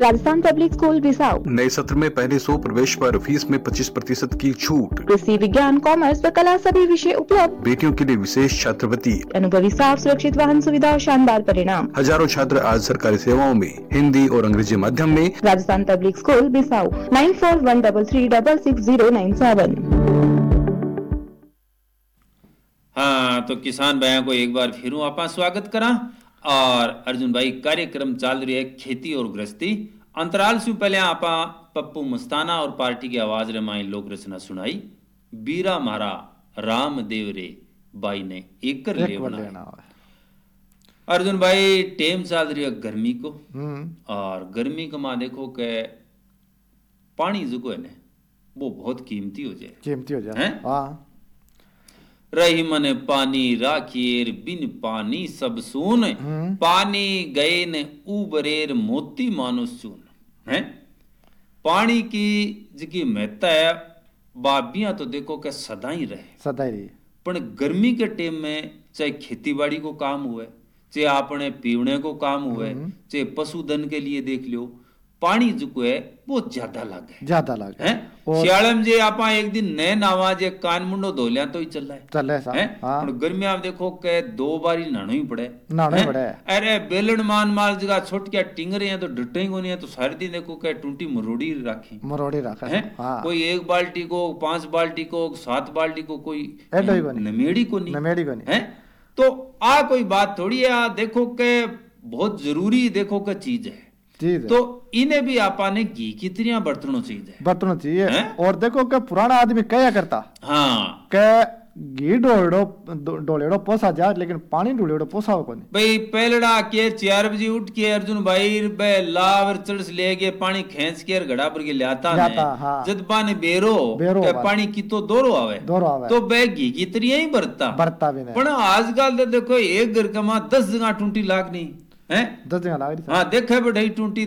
Rajasthan public school Bissau. नए सत्र में पहले 100 प्रवेश पर फीस में 25% की छूट। कृषि विज्ञान, कॉमर्स व कला सभी विषय उपलब्ध। बेटियों के लिए विशेष छात्रवृत्ति। अनुभवी स्टाफ, सुरक्षित वाहन सुविधा और शानदार परिणाम। हजारों छात्र आज सरकारी सेवाओं में हिंदी और अंग्रेजी माध्यम में। Rajasthan public school Bissau 9413366097। हाँ, तो किसान भाइयों को एक बार फिर आप स्वागत करा। और अर्जुन भाई, कार्यक्रम चल रही है खेती और गृहस्थी। अंतराल से पहले आप पप्पू मस्ताना और पार्टी की आवाज रमाई लोक रचना सुनाई। बीरा मारा रामदेव रे बाई ने एक कर ले बना। अर्जुन भाई, टेम चल रही है गर्मी को, और गर्मी को मां देखो के पानी जो है ना वो बहुत कीमती हो जाए। हाँ, रही मने पानी राखिएर बिन पानी सब सून, पानी गए न उबरेर मोती मानुस चून। है पानी की जिकी महत्ता है बाबियां तो देखो के सदा ही रहे, पर गर्मी के टाइम में चाहे खेती बाड़ी को काम हुए, चाहे आपने पीने को काम हुए, चाहे पशुधन के लिए देख लो, पानी जो है वो ज्यादा लागे है। सियालम जे आपा एक दिन नए नावा जे कान मुंडो धो लिया तो ही चल रहा है। हाँ। गर्मी आप देखो के 2 बार ही नहाना ही पड़े। अरे बेलन मान माल जगह छोट क्या टिंगरे हैं तो डटे को नहीं है, तो सारे दिन देखो के टूटी मरोड़ी रखी है। हाँ। कोई 1 बाल्टी को, 5 बाल्टी को, 7 बाल्टी को, कोई नमेड़ी को नहीं है। तो आ कोई बात थोड़ी है, देखो के बहुत जरूरी देखो का चीज है। तो इन्हें भी आपाने घी कितनी बर्तनों चाहिए। और देखो क्या पुराना आदमी क्या करता। हाँ, घी डोलेड़ो पोसा जा, लेकिन पानी डोलेड़ो पोसा हो कोनी। भाई पहलड़ा के 4 बजे उठ के अर्जुन भाई लावर चढ़ ले गए, पानी खींच के घड़ा पर के लाता। हाँ। जद पानी बेरो पानी की तो दोरो आवे तो बे घी कितनी ही बरता भी नहीं। पर आजकल तो देखो एक घर का 10 जगह टूटी लाग नहीं है। 10 जगह लाग रही। हाँ, देखे बढ़ाई टूटी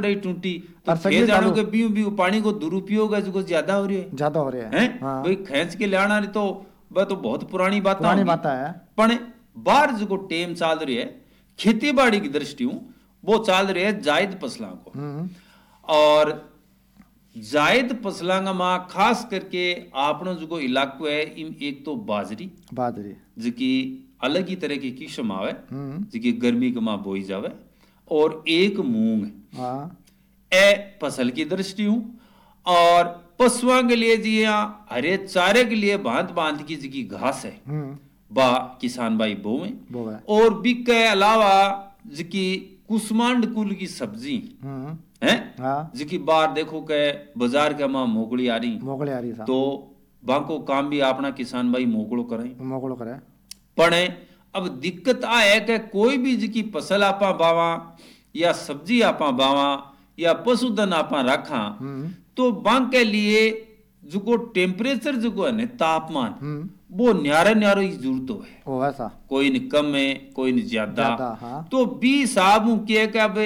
तो जानो के पीऊ पानी को दुरुपयोग है जो ज्यादा हो रही है। भाई खींच के लाना नहीं तो वह तो बहुत पुरानी बात है। पर बाहर जो टेम चल रही है खेती बाड़ी की दृष्टि वो चल रही है जायद फसलों को। और जायद फसलों का मां खास करके आपनो जो इलाको है, एक तो बाजरी जिकी अलग ही तरह की किस्म आवे जिकी गर्मी के मां बोई जावे, और एक मूंग। ए फसल की दृष्टि और पशुओं के लिए जी हरे चारे के लिए भांत की जिकी घास है बा किसान भाई बोवे। और भी के अलावा जिकी कुसमांड कुल की सब्जी है जिकी बार देखो के बाजार के मां मोकड़ी आ रही तो बाको काम भी अपना किसान भाई मोकड़ो करे। पण अब दिक्कत आ है कि कोई भी जिकी फसल आपा बावा या सब्जी आपा बावा या पशुधन आपा रखा, तो बांग के लिए जो टेम्परेचर जो है ना तापमान वो न्यारो ही जरूरत है। ऐसा कोई नहीं कम है, कोई नहीं ज्यादा। हाँ। तो 20 साहब के अब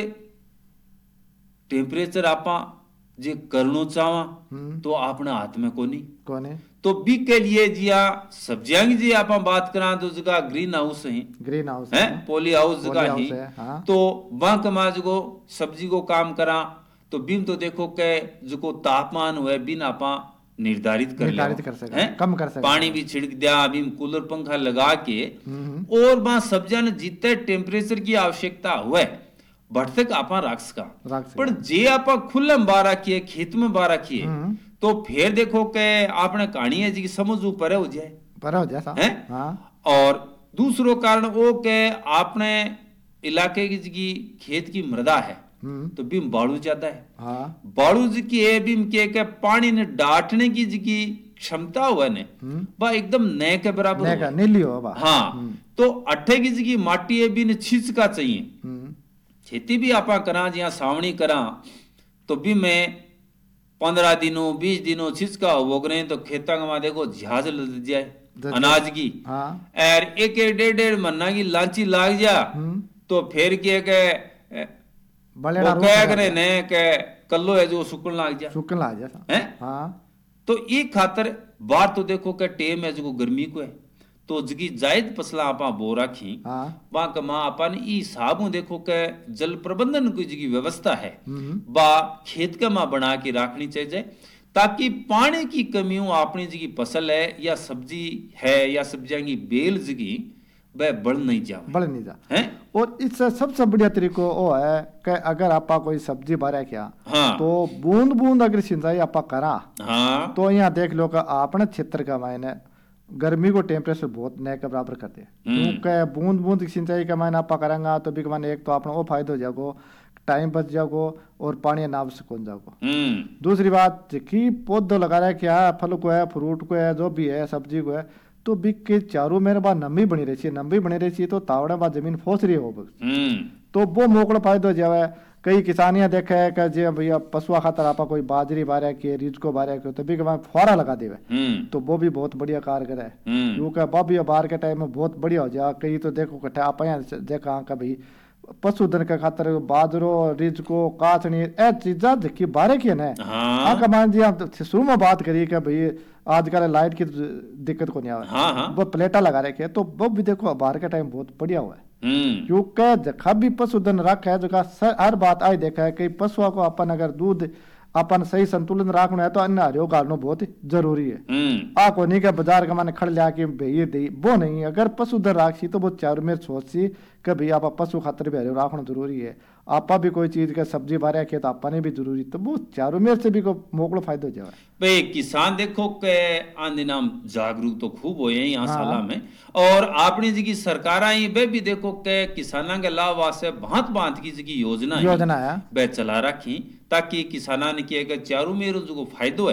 टेम्परेचर आपा जे करनो चावा तो अपने हाथ में कोनी। तो बी के लिए जिया सब्जियां की जी आप बात करा तो जगह ग्रीन हाउस है पॉली हाउस जगह ही। हाँ। तो वहां कमा जो सब्जी को काम करा तो बीम तो देखो के जो तापमान हुए बिन आपा निर्धारित कर सकते हैं, कम कर सकते। पानी भी छिड़क दिया, बीम कूलर पंखा लगा के, और वहां सब्जियां ने जितने टेम्परेचर की आवश्यकता हुए बढ़ तक आप रख सका। पर जे आप खुला बा रखिए, खेत में बा रखिए, तो फिर देखो के आपने कहानी है जी समझ ऊपर हो जाए है। हाँ। और दूसरो कारण वो के आपने इलाके की खेत की मृदा है तो बीम बाड़ू ज्यादा है। हाँ। बाड़ू जी की है बीम के पानी ने डांटने की जी की क्षमता हुआ ने वह एकदम नए के बराबर नीली हो। हाँ। तो अट्ठे की जी की माटी है भी छिचका चाहिए। खेती भी आपा करा जिया सावनी करा तो भी मैं 15 दिनों 20 दिनों छिचका हो गए तो खेता में देखो झाज लग जाए अनाज की। हाँ। और एक 1.5 महीना की लांची लाग जा तो फिर के कल्लो है जो सुकन लाग जा है। हाँ। तो ये खातर बाहर तो देखो के टेम है जो गर्मी को है तो जगी जायद फसला आपा बो राखी हाँ बा कमा अपन ई हिसाबों देखो के जल प्रबंधन की जगी व्यवस्था है बा खेत का मा बना के राखनी चाहिए ताकि पानी की कमियों अपनी जगी फसल है या सब्जी है या सब्जियां की बेल जगी वह बढ़ नहीं जाए बढ़ नहीं जा हैं। और इससे सबसे बढ़िया तरीको वो है कि अगर आपा कोई सब्जी बारे क्या हाँ तो बूंद बूंद अगर सिंचाई आपा करा हाँ तो यहाँ देख लो कि अपने क्षेत्र का मायने गर्मी को टेम्परेचर बहुत नए के बराबर कर दे क्योंकि बूंद बूंद की सिंचाई का मायने आपा करेंगे तो भी माने एक तो अपना वो फायदा हो जाएगो टाइम बच जाओगो और पानी नाव से कौन जाओगो। दूसरी बात कि पौधो लगा रहा है क्या फल को है फ्रूट को है जो भी है सब्जी को है तो बिक के चारों मेरे बाद नमी बनी रही है नमी बनी रही है तो तावड़े बाद जमीन फोस रही हो तो वो मोकड़ो फायदो हो जावे। कई किसानियां देखे है कि जे भैया पशुआ खातर आपा कोई बाजरी बारे के रीज को बारे के तो भी फुहारा लगा देवे तो वो भी बहुत बढ़िया कार्य करे क्योंकि बाबी बाहर के टाइम में बहुत बढ़िया हो जाए। कई तो देखो कट्ठे आप देखा का भाई पशुधन के खातर बाजरो रीज को काचनी ए चीजा देखी बारे की है हाँ। मान जी हम शुरू में बात करी कि भाई आजकल लाइट की दिक्कत को नहीं आवे हाँ। वो प्लेटा लगा रखे तो वो भी देखो बाहर के टाइम बहुत बढ़िया हुआ है क्योंकि जखा भी पशुधन रखा है जो हर बात आई देखा है कि पशुओं को अपन अगर दूध अपन सही संतुलन रखना है तो अन्य हरियो गालनो बहुत जरूरी है। आ को नहीं के बाजार का माने खड़ लिया के भैया दे वो नहीं अगर पशुधन राखी तो वो चारों में सोची कि भाई आप पशु खातर भी हरियो रखना जरूरी है। आपा भी कोई चीज का सब्जी बारे के तो आपा ने भी जरूरी तो वो चारों में से भी को मोकड़ो फायदा हो जाए। भाई किसान देखो के आंदे नाम जागरूक तो खूब हो यहाँ साला में और आपने जी की सरकार आई वे भी देखो के किसाना के लाभ वास्ते भांत भांत की जी योजना है वे चला रखी ताकि किसाना ने किया चारों में जो फायदो है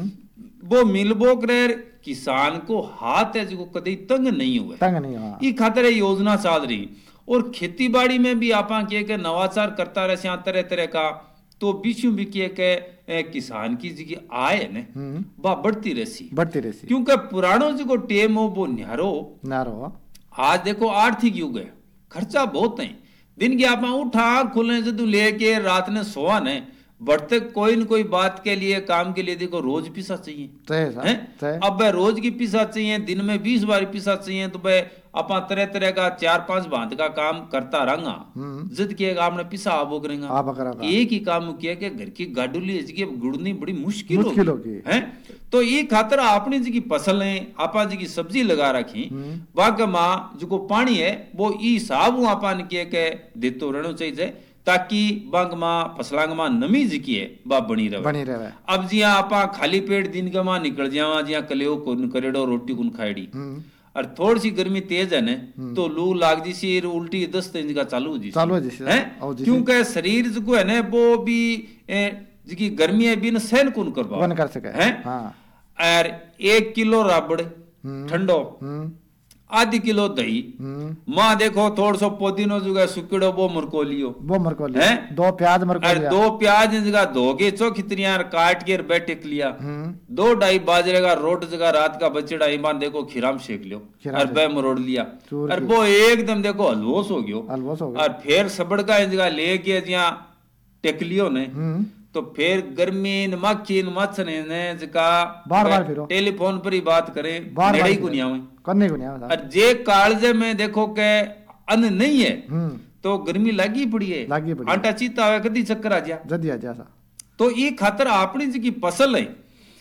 वो मिलबो करे किसान को हाथ है जो कभी तंग नहीं हुए ये खातर योजना चल रही और खेती बाड़ी में भी आप नवाचार करता रहे तरह तरह का तो बीच में भी किए किसान की जी आय है न वह बढ़ती रहती क्योंकि पुरानो जो टेम हो वो न्यारो आज देखो आर्थिक युग है खर्चा बहुत है दिन की आप उठा खुलने से तू लेके रात ने सोआ न बढ़ते कोई न कोई बात के लिए काम के लिए देखो रोज पिसा चाहिए अब वह रोज की पिसा चाहिए दिन में 20 बार पिसा चाहिए तो वह अपा तरह तरह का 4-5 भांत का काम करता रहूंगा जिद किएगा आपने पिसा आबो करेंगा एक ही काम किया कि घर की गाडुली गुड़नी बड़ी मुश्किल होगी है तो ये खातर आपने जी की फसलें आपा जी की सब्जी लगा रखी बाग माँ जो पानी है वो हिसाब आपा ने किए के देतो रहना चाहिए ताकि बांग मां फसलांग मां नमी जिकी है बा बनी रहे। अब जिया आपा खाली पेट दिन का मां निकल जावा जिया कलेओ कुन करेडो रोटी कुन खाएड़ी और थोड़ी सी गर्मी तेज है न तो लू लाग जी सी उल्टी दस्त इनका चालू जी है क्योंकि शरीर जो है न वो भी जिकी गर्मी है बिन सहन कुन कर सके है और 1 किलो राबड़ ठंडो आधी किलो दही मां देखो थोड़ा सो पुदीनो जुगा सुकड़ो वो मरको लियो है 2 प्याज मरको लिया 2 प्याज जगह धोके चौखितरियां काट के बैठे लिया 2-2.5 बाजरे का रोट जगह रात का बचड़ा ईमान देखो खिराम सेक लियो और बे मरोड़ लिया और वो एकदम देखो हलवोस हो गयो और फिर सबड़ का जगह लेके जिया टेक लियो ने तो फिर गर्मी मक्खी मच्छर ने जका बार फिरो टेलीफोन पर ही बात करे नेड़े को नहीं आवे करने को नहीं आवे और जे कालजे में देखो के अन्न नहीं है तो गर्मी लागी पड़ी है आटा चीता आवे कदी चक्कर आ जा तो ये खातर अपनी जी की फसल है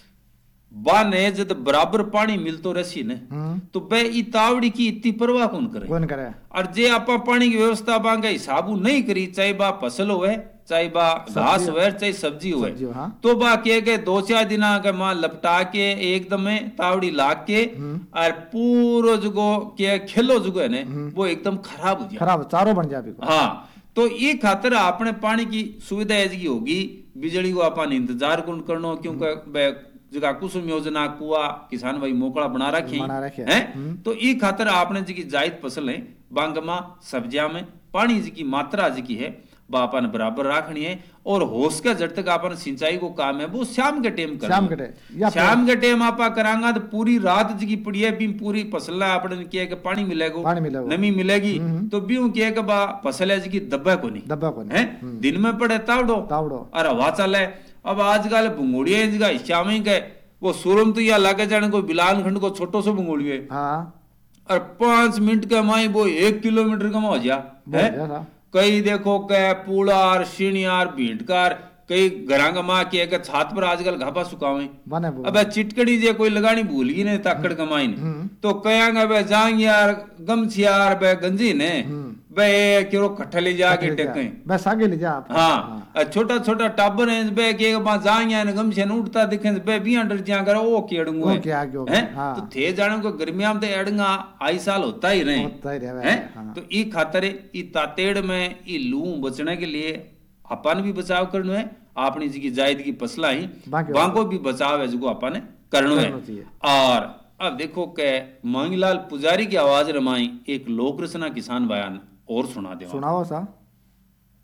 बाने जब बराबर पानी मिलतो रसी ने तो बे तावड़ी की इतनी परवाह कौन करे और जे आपा पानी की व्यवस्था बांगे हिसाबू नहीं करी चाहे बा फसल होवे चाहे बा घास हुए चाहे सब्जी हुए तो बा के 2-4 दिन के मां लपटा के एकदम तावड़ी लाग के और पूरा जुगो के खेलो जुगो है ने वो एकदम खराब हो जाए खराब चारों बन जाए हाँ तो ये खातर आपने पानी की सुविधा ऐसी होगी बिजली को अपन इंतजार कौन करनो क्योंकि जगह कुसुम योजना कुआ किसान भाई मोकड़ा बना रखे हैं तो ये खातर आपने जी की जायद फसलें बांगमा सब्जियां में पानी जी की मात्रा जी की है बापन बराबर रखनी है और होश का जब तक अपन सिंचाई को काम है वो शाम के टाइम शाम के टाइम आपा करांगा तो पूरी रात जी की पड़ी है भी पूरी फसल आपने किया कि पानी मिलेगा नमी मिलेगी तो भी किया कि बा फसल है जी की दब्बा को नहीं है दिन में पड़े तावड़ो और हवा चले अब आजकल भंगोड़िया जगह शामी गए वो सूरम तो या लागे जाने को बिलाल खंड को छोटो सो भंगोड़ियो है और 5 मिनट का माई वो 1 किलोमीटर का हो जा है। बढ़िया था। कई देखो के पुलार शिनियार भींटकार कई घरा का माँ की एक छात पर आजकल घापा सुखावे बने वो अब चिटकड़ी जे कोई लगानी भूल गई ने ताकड़ कमाई ने तो कयांगा बे जांग यार गमछियार बे गंजी ने बे केरो कठले जाके टेके बस आगे ले जा आप। हाँ छोटा छोटा टाबर है बे के बा जांग यार गमछे न उठता दिखे बे बिया डर जा कर ओ केड़ंगो वो क्या आगे होगा, है हाँ। तो थे जानो को गर्मियां में एड़ंगा आई साल होता ही रहे होता ही रहे, हैं हाँ। तो ई खातर ई तातेड़ में ई लू बचने के लिए अपन भी बचाव करनो है अपनी जी की जायद की फसला ही बांको भी बचाव है जो अपन ने करनो है। और अब देखो के मांगलाल पुजारी की आवाज रमाई एक लोक रचना किसान बयान और सुना दे। सुनाओ सा।